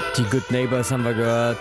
Die Good Neighbors haben wir gehört.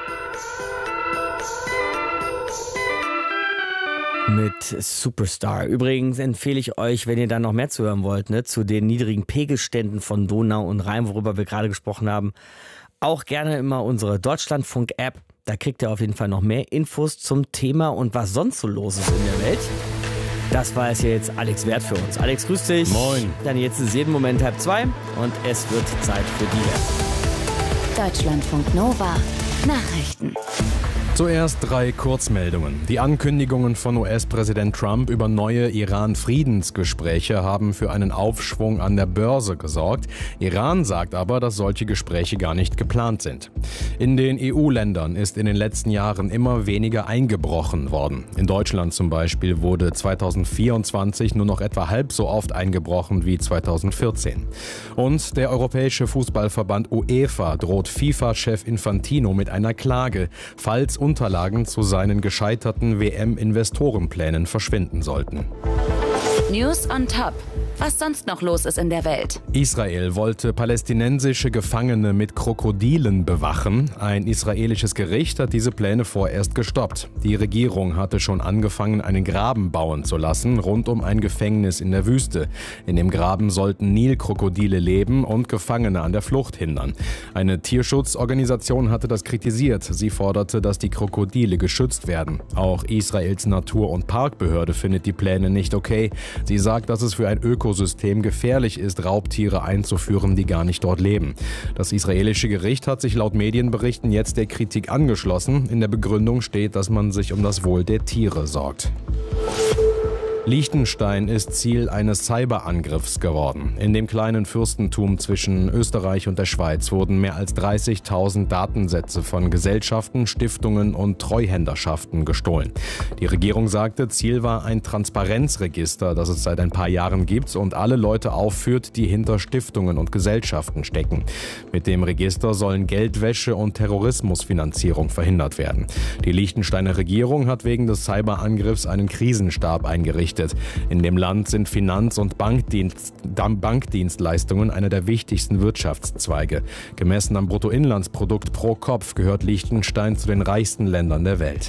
Mit Superstar. Übrigens empfehle ich euch, wenn ihr da noch mehr zuhören wollt, zu den niedrigen Pegelständen von Donau und Rhein, worüber wir gerade gesprochen haben, auch gerne immer unsere Deutschlandfunk-App. Da kriegt ihr auf jeden Fall noch mehr Infos zum Thema und was sonst so los ist in der Welt. Das war es ja jetzt Alex Wert für uns. Alex, grüß dich. Moin. Dann jetzt ist jeden Moment 1:30 und es wird Zeit für die Deutschlandfunk Nova Nachrichten. Zuerst 3 Kurzmeldungen. Die Ankündigungen von US-Präsident Trump über neue Iran-Friedensgespräche haben für einen Aufschwung an der Börse gesorgt. Iran sagt aber, dass solche Gespräche gar nicht geplant sind. In den EU-Ländern ist in den letzten Jahren immer weniger eingebrochen worden. In Deutschland zum Beispiel wurde 2024 nur noch etwa halb so oft eingebrochen wie 2014. Und der Europäische Fußballverband UEFA droht FIFA-Chef Infantino mit einer Klage, falls Unterlagen zu seinen gescheiterten WM-Investorenplänen verschwinden sollten. News on Top. Was sonst noch los ist in der Welt. Israel wollte palästinensische Gefangene mit Krokodilen bewachen. Ein israelisches Gericht hat diese Pläne vorerst gestoppt. Die Regierung hatte schon angefangen, einen Graben bauen zu lassen, rund um ein Gefängnis in der Wüste. In dem Graben sollten Nilkrokodile leben und Gefangene an der Flucht hindern. Eine Tierschutzorganisation hatte das kritisiert. Sie forderte, dass die Krokodile geschützt werden. Auch Israels Natur- und Parkbehörde findet die Pläne nicht okay. Sie sagt, dass es für ein Ökosystem gefährlich ist, Raubtiere einzuführen, die gar nicht dort leben. Das israelische Gericht hat sich laut Medienberichten jetzt der Kritik angeschlossen. In der Begründung steht, dass man sich um das Wohl der Tiere sorgt. Liechtenstein ist Ziel eines Cyberangriffs geworden. In dem kleinen Fürstentum zwischen Österreich und der Schweiz wurden mehr als 30.000 Datensätze von Gesellschaften, Stiftungen und Treuhänderschaften gestohlen. Die Regierung sagte, Ziel war ein Transparenzregister, das es seit ein paar Jahren gibt und alle Leute aufführt, die hinter Stiftungen und Gesellschaften stecken. Mit dem Register sollen Geldwäsche und Terrorismusfinanzierung verhindert werden. Die Liechtensteiner Regierung hat wegen des Cyberangriffs einen Krisenstab eingerichtet. In dem Land sind Finanz- und Bankdienstleistungen einer der wichtigsten Wirtschaftszweige. Gemessen am Bruttoinlandsprodukt pro Kopf gehört Liechtenstein zu den reichsten Ländern der Welt.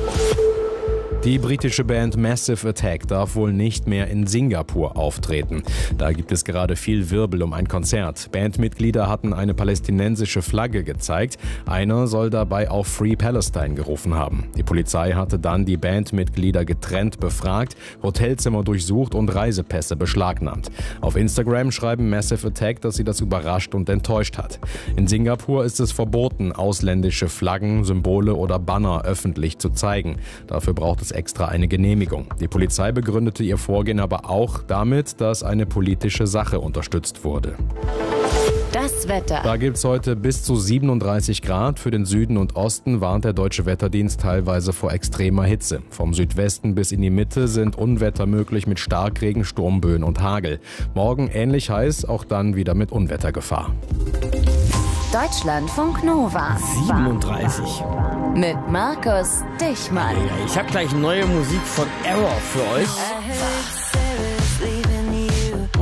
Die britische Band Massive Attack darf wohl nicht mehr in Singapur auftreten. Da gibt es gerade viel Wirbel um ein Konzert. Bandmitglieder hatten eine palästinensische Flagge gezeigt. Einer soll dabei auf Free Palestine gerufen haben. Die Polizei hatte dann die Bandmitglieder getrennt befragt, Hotelzimmer durchsucht und Reisepässe beschlagnahmt. Auf Instagram schreiben Massive Attack, dass sie das überrascht und enttäuscht hat. In Singapur ist es verboten, ausländische Flaggen, Symbole oder Banner öffentlich zu zeigen. Dafür braucht es extra eine Genehmigung. Die Polizei begründete ihr Vorgehen aber auch damit, dass eine politische Sache unterstützt wurde. Das Wetter. Da gibt es heute bis zu 37 Grad. Für den Süden und Osten warnt der Deutsche Wetterdienst teilweise vor extremer Hitze. Vom Südwesten bis in die Mitte sind Unwetter möglich mit Starkregen, Sturmböen und Hagel. Morgen ähnlich heiß, auch dann wieder mit Unwettergefahr. Deutschlandfunk Nova 37. mit Markus Dichmann. Ich habe gleich neue Musik von Error für euch.